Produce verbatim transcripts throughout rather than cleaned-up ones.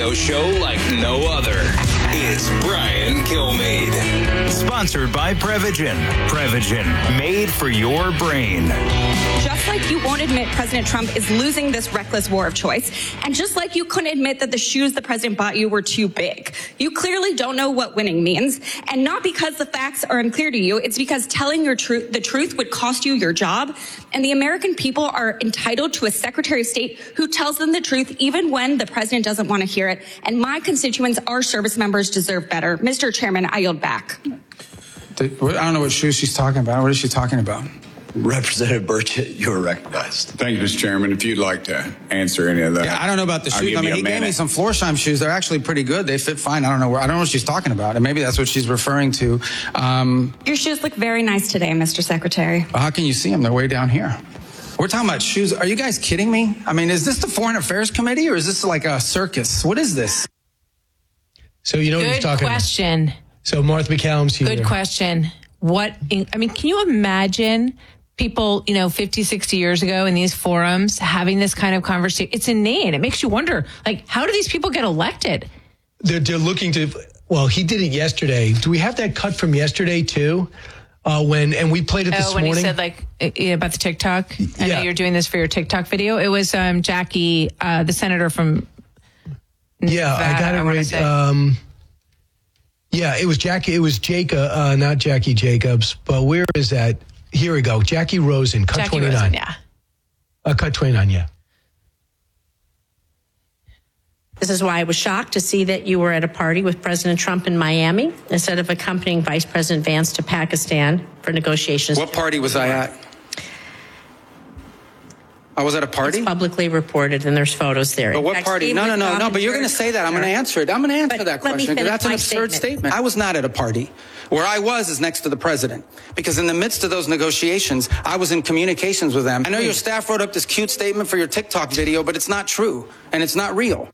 radio show like no other. It's Brian Kilmeade. Sponsored by Prevagen. Prevagen, made for your brain. Just like you won't admit President Trump is losing this reckless war of choice, and just like you couldn't admit that the shoes the president bought you were too big, you clearly don't know what winning means. And not because the facts are unclear to you, it's because telling your truth, the truth would cost you your job. And the American people are entitled to a Secretary of State who tells them the truth even when the president doesn't want to hear it. And my constituents, our service members, deserve better. Mister Chairman, I yield back. I don't know what shoes she's talking about. What is she talking about? Representative Burchett, you're recognized. Thank you, Mister Chairman. If you'd like to answer any of that. Yeah, I don't know about the I'll shoes. give I mean, you a he gave me minute. some Florsheim shoes. They're actually pretty good. They fit fine. I don't know where, I don't know what she's talking about. And maybe that's what she's referring to. Um, Your shoes look very nice today, Mister Secretary. well, how can you see them? They're way down here. We're talking about shoes. Are you guys kidding me? I mean, is this the Foreign Affairs Committee or is this like a circus? What is this? So you know what he's Good talking question. about. So Martha McCallum's here. Good question. What, in, I mean, can you imagine people, you know, fifty, sixty years ago in these forums having this kind of conversation? It's inane. It makes you wonder, like, how do these people get elected? They're, they're looking to, well, he did it yesterday. Do we have that cut from yesterday too? Uh, when, and we played it this oh, when morning. he said like uh, about the TikTok. I Yeah. know you're doing this for your TikTok video. It was um, Jackie, uh, the senator from. Yeah, I Nevada, got it I wanna right. say. Um, yeah, it was Jackie. It was Jacob, uh, not Jackie Jacobs. But where is that? Here we go. Jackie Rosen, cut Jackie twenty-nine. Rosen, yeah. Uh, cut twenty-nine, yeah. This is why I was shocked to see that you were at a party with President Trump in Miami instead of accompanying Vice President Vance to Pakistan for negotiations. What party was I at? I was at a party? It's publicly reported, and there's photos there. But In what fact, party? Steve No, no, no, McDonough no. But you're and going to say that. I'm going to Jared answer it. I'm going to answer But that let me question because finish that's an my absurd statement. statement. I was not at a party. Where I was is next to the president because in the midst of those negotiations, I was in communications with them. I know your staff wrote up this cute statement for your TikTok video, but it's not true and it's not real.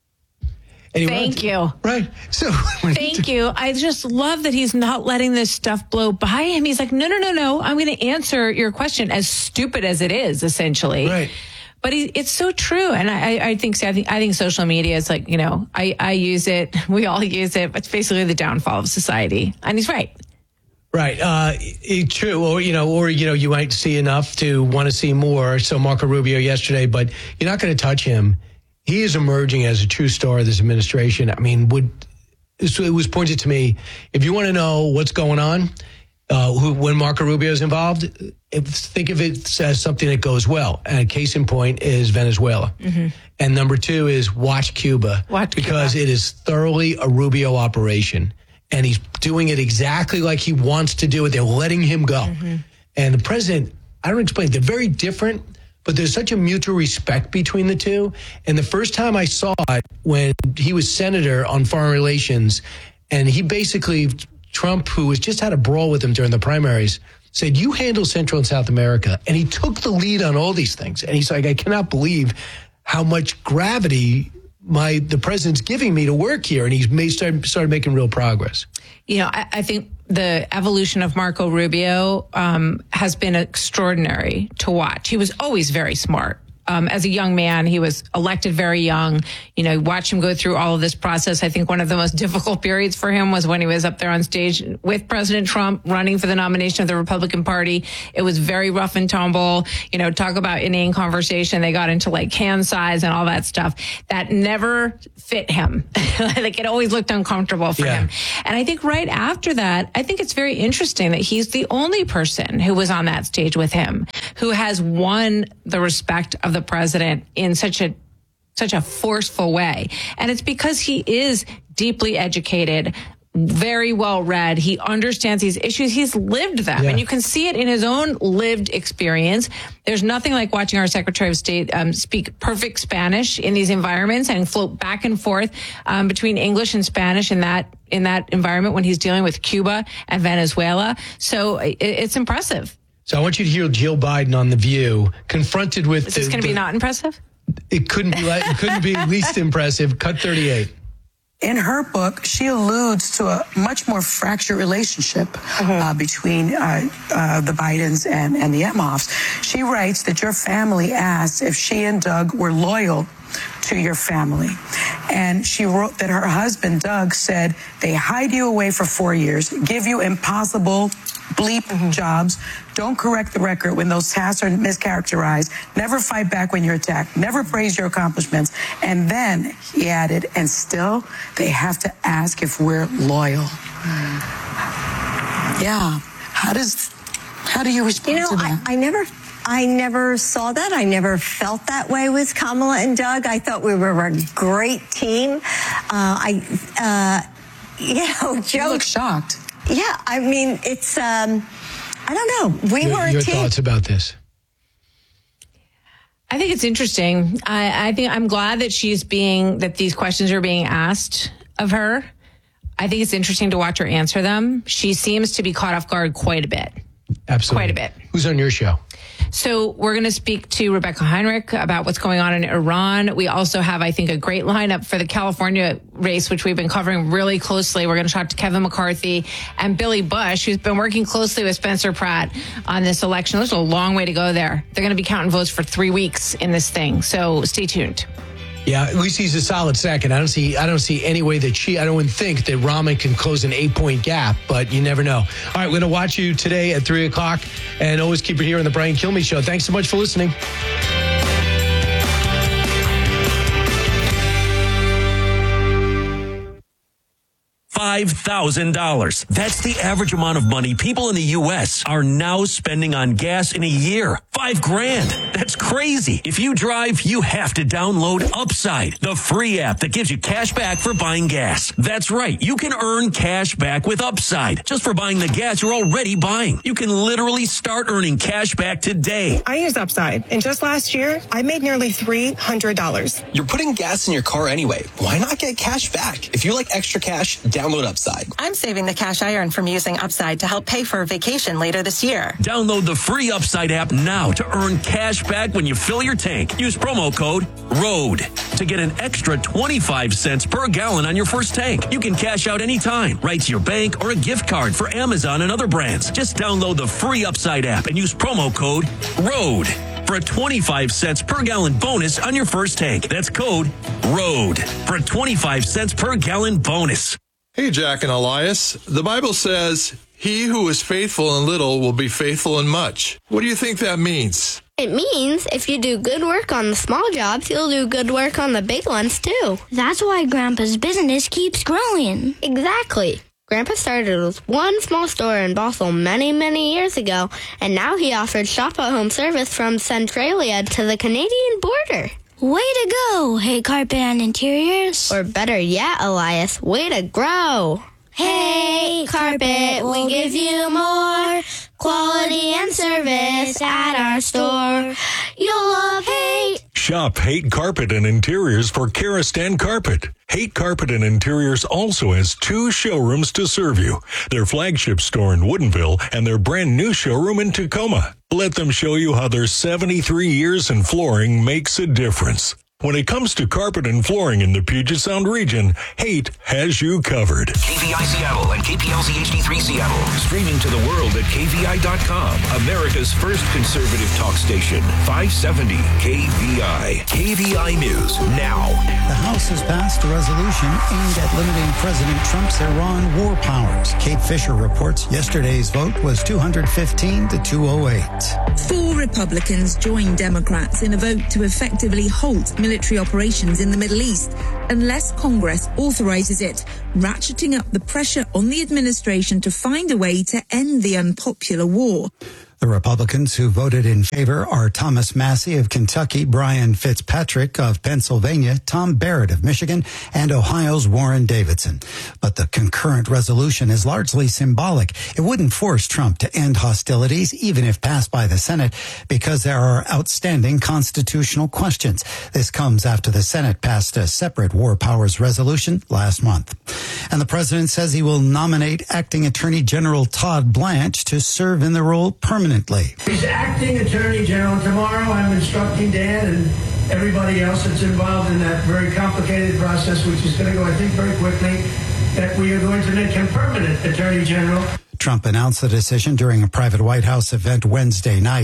And he Thank wanted to- you. Right. So Thank you. I just love that he's not letting this stuff blow by him. He's like, no, no, no, no. I'm going to answer your question, as stupid as it is, essentially. Right. But he, it's so true. And I, I think, I think, I think social media is like, you know, I, I use it. We all use it. But it's basically the downfall of society. And he's right. Right. Uh, it, true. Or, you know, or, you know, you might see enough to want to see more. So Marco Rubio yesterday, but you're not going to touch him. He is emerging as a true star of this administration. I mean, would it was pointed to me, if you want to know what's going on, uh, who, when Marco Rubio is involved, if, think of it as something that goes well. And case in point is Venezuela. Mm-hmm. And number two is watch Cuba. Watch because Cuba. It is thoroughly a Rubio operation. And he's doing it exactly like he wants to do it. They're letting him go. Mm-hmm. And the president, I don't explain, they're very different. But there's such a mutual respect between the two. And the first time I saw it when he was senator on foreign relations, and he basically, Trump, who was just had a brawl with him during the primaries, said, you handle Central and South America. And he took the lead on all these things. And he's like, I cannot believe how much gravity my the president's giving me to work here. And he's made, started, started making real progress. You know, I, I think the evolution of Marco Rubio um, has been extraordinary to watch. He was always very smart. Um, as a young man, he was elected very young. You know, watch him go through all of this process. I think one of the most difficult periods for him was when he was up there on stage with President Trump running for the nomination of the Republican Party. It was very rough and tumble. You know, talk about inane conversation. They got into like hand size and all that stuff. That never fit him. Like it always looked uncomfortable for Yeah. him. And I think right after that, I think it's very interesting that he's the only person who was on that stage with him who has won the respect of the president in such a such a forceful way. And it's because he is deeply educated, very well read. He understands these issues. He's lived them. Yeah. And you can see it in his own lived experience. There's nothing like watching our Secretary of State um, speak perfect Spanish in these environments and float back and forth um, between English and Spanish in that in that environment when he's dealing with Cuba and Venezuela. So it, it's impressive. So I want you to hear Jill Biden on The View, confronted with... Is this the- going to be the- not impressive? It couldn't be like, it couldn't be least impressive. Cut thirty-eight. In her book, she alludes to a much more fractured relationship uh-huh. uh, between uh, uh, the Bidens and, and the Emhoffs. She writes that your family asked if she and Doug were loyal to your family. And she wrote that her husband, Doug, said they hide you away for four years, give you impossible bleep mm-hmm. jobs, don't correct the record when those tasks are mischaracterized, never fight back when you're attacked, never praise your accomplishments. And then he added, and still they have to ask if we're loyal. Mm. Yeah. How does, how do you respond you know, to that? I, I never... I never saw that. I never felt that way with Kamala and Doug. I thought we were a great team. Uh, I, uh, you know, Joe. You look shocked. Yeah, I mean, it's, um, I don't know. We your, were a your team. Your thoughts about this? I think it's interesting. I, I think I'm glad that she's being, that these questions are being asked of her. I think it's interesting to watch her answer them. She seems to be caught off guard quite a bit. Absolutely. Quite a bit. Who's on your show? So we're going to speak to Rebecca Heinrich about what's going on in Iran. We also have, I think, a great lineup for the California race, which we've been covering really closely. We're going to talk to Kevin McCarthy and Billy Bush, who's been working closely with Spencer Pratt on this election. There's a long way to go there. They're going to be counting votes for three weeks in this thing. So stay tuned. Yeah, at least he's a solid second. I don't see I don't see any way that she, I don't even think that Rahman can close an eight-point gap, but you never know. All right, we're going to watch you today at three o'clock, and always keep it here on the Brian Kilmeade Show. Thanks so much for listening. five thousand dollars. That's the average amount of money people in the U S are now spending on gas in a year. Five grand. That's crazy. If you drive, you have to download Upside, the free app that gives you cash back for buying gas. That's right. You can earn cash back with Upside just for buying the gas you're already buying. You can literally start earning cash back today. I use Upside, and just last year, I made nearly three hundred dollars. You're putting gas in your car anyway. Why not get cash back? If you like extra cash, download Upside. I'm saving the cash I earn from using Upside to help pay for a vacation later this year. Download the free Upside app now to earn cash back when you fill your tank. Use promo code ROAD to get an extra twenty-five cents per gallon on your first tank. You can cash out anytime, right to your bank or a gift card for Amazon and other brands. Just download the free Upside app and use promo code ROAD for a twenty-five cents per gallon bonus on your first tank. That's code ROAD for a twenty-five cents per gallon bonus. Hey, Jack and Elias. The Bible says, he who is faithful in little will be faithful in much. What do you think that means? It means if you do good work on the small jobs, you'll do good work on the big ones, too. That's why Grandpa's business keeps growing. Exactly. Grandpa started with one small store in Bothell many, many years ago, and now he offers shop-at-home service from Centralia to the Canadian border. Way to go, Hey Carpet and Interiors. Or better yet, Elias, way to grow. Hey Carpet, we give you more quality and service at our store. You'll love Haight. Shop Haight Carpet and Interiors for Karastan Carpet. Haight Carpet and Interiors also has two showrooms to serve you. Their flagship store in Woodinville and their brand new showroom in Tacoma. Let them show you how their seventy-three years in flooring makes a difference. When it comes to carpet and flooring in the Puget Sound region, Haight has you covered. K V I Seattle and K P L Z H D three Seattle. Streaming to the world at K V I dot com. America's first conservative talk station. five seventy K V I. K V I News now. The House has passed a resolution aimed at limiting President Trump's Iran war powers. Kate Fisher reports yesterday's vote was two hundred fifteen to two oh eight. Four Republicans joined Democrats in a vote to effectively halt military operations in the Middle East unless Congress authorizes it, ratcheting up the pressure on the administration to find a way to end the unpopular war. The Republicans who voted in favor are Thomas Massie of Kentucky, Brian Fitzpatrick of Pennsylvania, Tom Barrett of Michigan, and Ohio's Warren Davidson. But the concurrent resolution is largely symbolic. It wouldn't force Trump to end hostilities, even if passed by the Senate, because there are outstanding constitutional questions. This comes after the Senate passed a separate war powers resolution last month. And the president says he will nominate acting Attorney General Todd Blanche to serve in the role permanently. He's acting Attorney General. Tomorrow I'm instructing Dan and everybody else that's involved in that very complicated process, which is going to go, I think, very quickly, that we are going to make him permanent Attorney General. Trump announced the decision during a private White House event Wednesday night.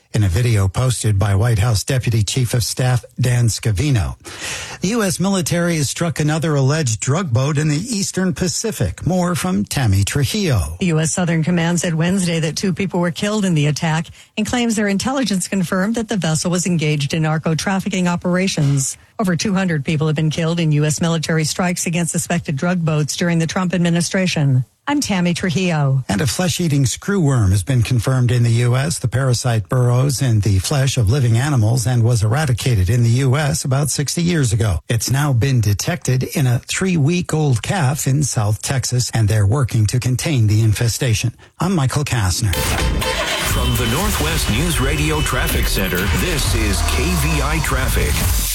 in a video posted by White House Deputy Chief of Staff Dan Scavino. The U S military has struck another alleged drug boat in the Eastern Pacific. More from Tammy Trujillo. The U S Southern Command said Wednesday that two people were killed in the attack and claims their intelligence confirmed that the vessel was engaged in narco-trafficking operations. Over two hundred people have been killed in U S military strikes against suspected drug boats during the Trump administration. I'm Tammy Trujillo. And a flesh-eating screwworm has been confirmed in the U S. The parasite burrows in the flesh of living animals and was eradicated in the U S about sixty years ago. It's now been detected in a three-week-old calf in South Texas, and they're working to contain the infestation. I'm Michael Kastner. From the Northwest News Radio Traffic Center, this is K V I Traffic.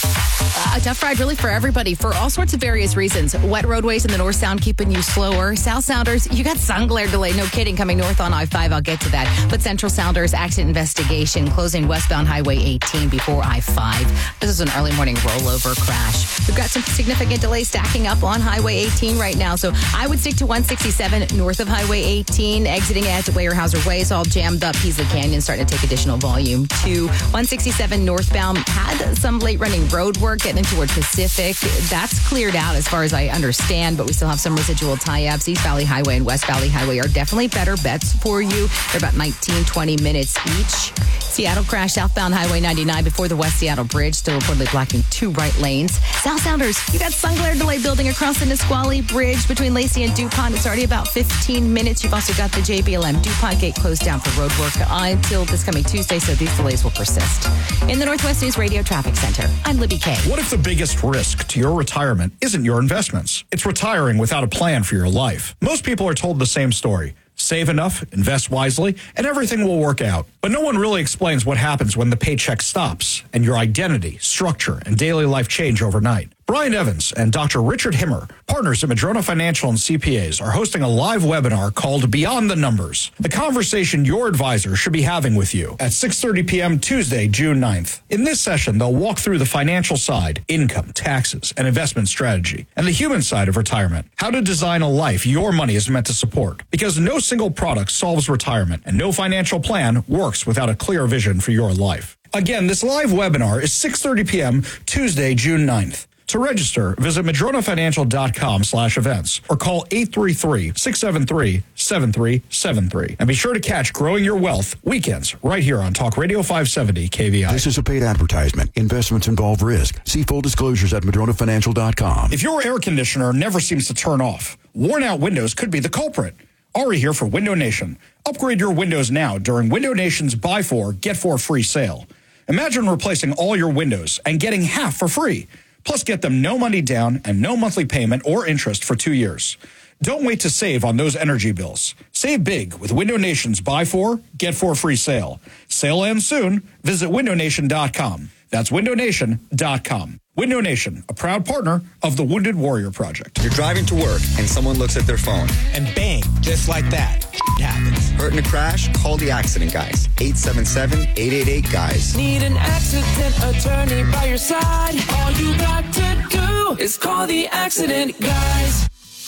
A tough ride really for everybody for all sorts of various reasons. Wet roadways in the North Sound keeping you slower. South Sounders, you got sun glare delay. No kidding. Coming north on I five. I'll get to that. But Central Sounders, accident investigation closing westbound Highway eighteen before I five. This is an early morning rollover crash. We've got some significant delays stacking up on Highway eighteen right now. So I would stick to one sixty-seven north of Highway eighteen. Exiting at Weyerhaeuser Way is all jammed up. Peaslee Canyon starting to take additional volume. To one sixty-seven northbound had some late running road work getting toward Pacific. That's cleared out as far as I understand, but we still have some residual tie-ups. East Valley Highway and West Valley Highway are definitely better bets for you. They're about nineteen, twenty minutes each. Seattle crash southbound Highway ninety-nine before the West Seattle Bridge, still reportedly blocking two right lanes. South Sounders, you got sun glare delay building across the Nisqually Bridge between Lacey and DuPont. It's already about fifteen minutes. You've also got the J B L M DuPont gate closed down for road work until this coming Tuesday, so these delays will persist. In the Northwest News Radio Traffic Center, I'm Libby Kay. What if the biggest risk to your retirement isn't your investments? It's retiring without a plan for your life. Most people are told the same story. Save enough, invest wisely, and everything will work out. But no one really explains what happens when the paycheck stops and your identity, structure, and daily life change overnight. Brian Evans and Doctor Richard Himmer, partners at Madrona Financial and C P As, are hosting a live webinar called Beyond the Numbers, the conversation your advisor should be having with you at six thirty p.m. Tuesday, June ninth. In this session, they'll walk through the financial side, income, taxes, and investment strategy, and the human side of retirement, how to design a life your money is meant to support. Because no single product solves retirement, and no financial plan works without a clear vision for your life. Again, this live webinar is six thirty p.m. Tuesday, June ninth. To register, visit madronafinancial.com slash events or call eight three three, six seven three, seven three seven three. And be sure to catch Growing Your Wealth weekends right here on Talk Radio five seventy K V I. This is a paid advertisement. Investments involve risk. See full disclosures at madrona financial dot com. If your air conditioner never seems to turn off, worn out windows could be the culprit. Ari here for Window Nation. Upgrade your windows now during Window Nation's Buy Four, Get Four free sale. Imagine replacing all your windows and getting half for free. Plus, get them no money down and no monthly payment or interest for two years. Don't wait to save on those energy bills. Save big with Window Nation's Buy Four, Get Four free sale. Sale ends soon. Visit window nation dot com. That's window nation dot com. Window Nation, a proud partner of the Wounded Warrior Project. You're driving to work and someone looks at their phone. And bang, just like that, it happens. Hurt in a crash? Call the accident guys. eight seven seven, eight eight eight, guys. Need an accident attorney by your side? All you got to do is call the accident guys.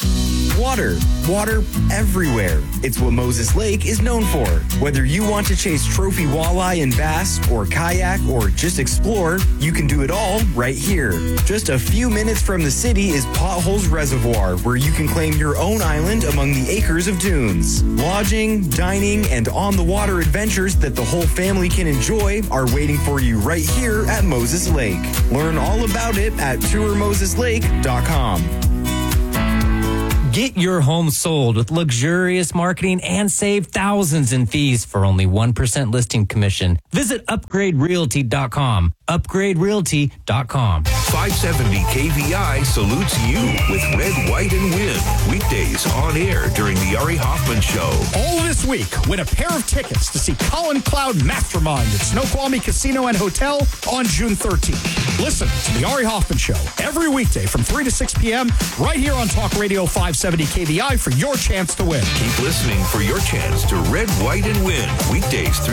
Water. Water everywhere. It's what Moses Lake is known for. Whether you want to chase trophy walleye and bass, or kayak, or just explore, you can do it all right here. Just a few minutes from the city is Potholes Reservoir, where you can claim your own island among the acres of dunes. Lodging, dining, and on-the-water adventures that the whole family can enjoy are waiting for you right here at Moses Lake. Learn all about it at tour moses lake dot com. Get your home sold with luxurious marketing and save thousands in fees for only one percent listing commission. Visit upgrade realty dot com. upgrade realty dot com. five seventy K V I salutes you with Red, White, and Win. Weekdays on air during the Ari Hoffman Show. All this week, win a pair of tickets to see Colin Cloud Mastermind at Snoqualmie Casino and Hotel on June thirteenth. Listen to the Ari Hoffman Show every weekday from three to six p.m. right here on Talk Radio five seventy K V I for your chance to win. Keep listening for your chance to Red, White, and Win. Weekdays through